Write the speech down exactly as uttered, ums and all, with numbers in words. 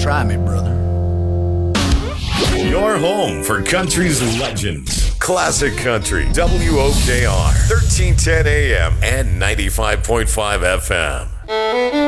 Try me, brother. Your home for country's legends. Classic Country. W O K R. thirteen ten A M and ninety-five point five F M.